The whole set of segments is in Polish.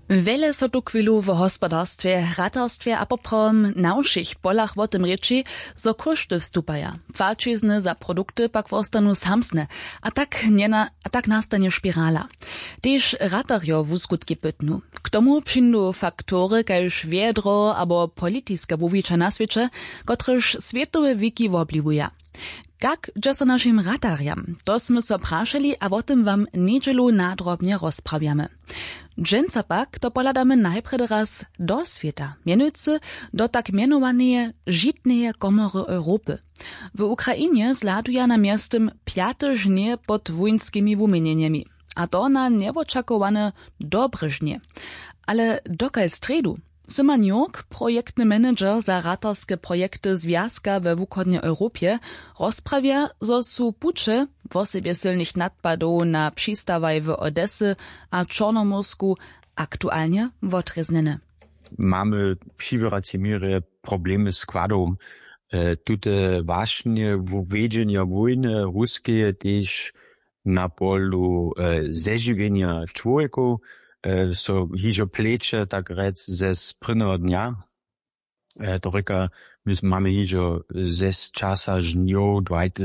Wiele so tu chwilu w hospodarstwie, ratarstwie a poprawom na všich polach o tym reči, so koszty wstupaja. Płacizny za produkty pak wostanu samsne, a tak nastanie spirala. Tež ratarjo w uskutki pytnu. K tomu přindu faktory, kajż wiedro abo politiska wuwicza na świecie, kotryż światowe wiki wobliwuja. Jak dżesa naszym ratarjam? To sme so prašali, a o tym wam niedzielu nadrobnie rozprawiamy. Dżęca pak to poladamy najpierw raz do świata, mianujcy do tak mianowanej żitnej komory Europy. W Ukrainie zladuje na miastem 5. żnie pod wojnskimi wumienieniami, a to na nieoczekowane dobre żnie. Ale dokal stredu? Simon Jung, projektny manager za ratarskie projekty Związka we Wschodniej Europie, rozprawia, zo su pucze w osobie silnych nadpadów na przystawaj w Odessy a Czornomorsku aktualnie wotreznene. Mamy przywracie mire problemy z kładą. Tute właśnie uwiedzenia wojny ruskie też na polu zeżywienia człowieku, so hižo pleče, tak rec, ze prvného dňa. To reka, my máme hižo ze časa žnjov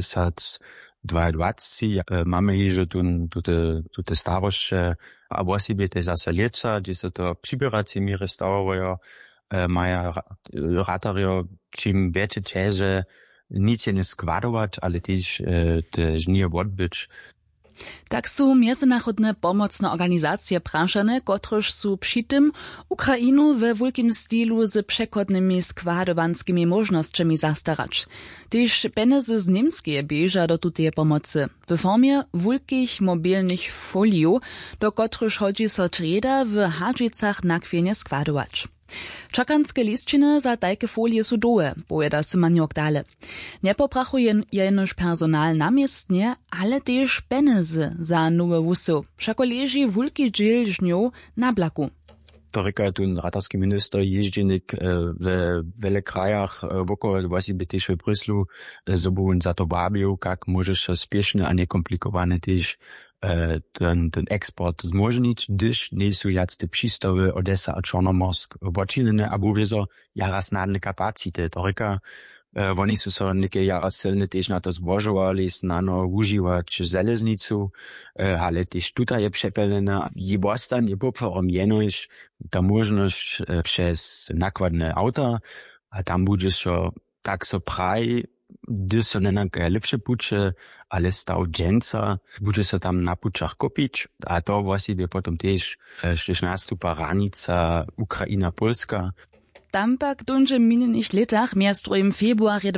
2022, máme hižo tute starošće, a vosibie te zase lieca, kde sa to přiberacie mire stavovajo, maja ratarjo čim veće čeže, nic je ne skvadować, ale tež te žnije odbyć. Tak su międzynarodne pomocne organizacje prašane, kotrež su przy tym Ukrainu we wielkim stylu z przekodnymi składowanskimi możnościami zastarać. Tyż pieniądze z niemskie bieża do tutej pomocy w formie wielkich mobilnych foliów, do kotrež chodzi so treda w Hadżicach nakwienie składować. Czakanskie listčiny za tajke folie su dołe, pojeda Simon Jung dale. Nie poprachuje jenoż personal namiestnie, ale też pieniądze za nowe wusy. Wszako leży wielki dziel żniów na blaku. To reka tu ratarski minister jeździenik w wiele krajach wokół właściwie też w Bryslu zobowun za to wabił, jak możesz spiesznie a niekomplikowane też ten eksport zmożnić, gdyż nie są jacy te przystawy Odessa a Czornomorsk wodzinne, a wieso jarasnadne kapacity. To reka oni su so neke jarasilne też na to zbożowali, znano używać żeleznicu, ale też tutaj je przepelene. Jebostan je poprzedom jenoś ta możność przez nakładne auta, a tam będzie so tak so praj, gdy so nenake lepsze pucze, ale stał dżęca, będzie so tam na puczach kopić, a to właściwie potem też nastupa ranica Ukraina-Polska. Tam pak dunže minulých letach, miastro februarje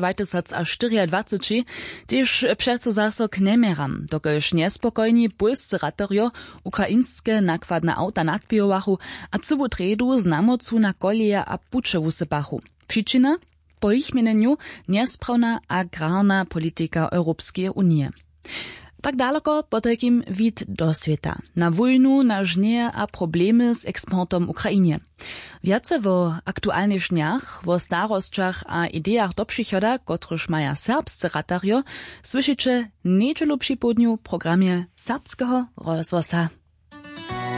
2024, tež přece zaso k nemeram, dokož nespokojni polscy ratarjo ukrainskie nakładne auta nadbijowachu a cywu tredu z namocu na koleje a pucze usypachu. Przyczyna? Po ich mieneniu niesprawna agrarna polityka Europejskiej Unii. Tak daleko po takim wid do świata. Na wojnu, na żnie a problemy z eksportom Ukrainie. Wiace wo aktualnych żniach, wo starosćach a ideach do przychoda, kotryż maja serbscy ratarjo, słyszycie niedzielu przy południu w programie Serbskiego rozgłosa.